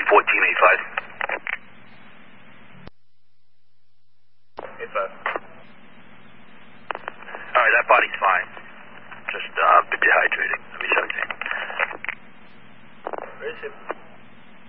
85. Alright, that body's fine. Just a bit dehydrated. Let me 17. Where is it?